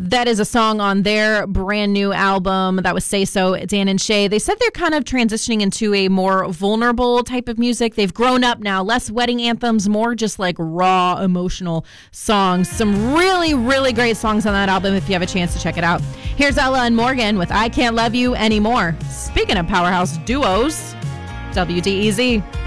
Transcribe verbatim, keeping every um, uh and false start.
That is a song on their brand new album. That was Say So, Dan and Shay. They said they're kind of transitioning into a more vulnerable type of music. They've grown up now. Less wedding anthems, more just like raw, emotional songs. Some really, really great songs on that album if you have a chance to check it out. Here's Ella and Morgan with I Can't Love You Anymore. Speaking of powerhouse duos, W D E Z.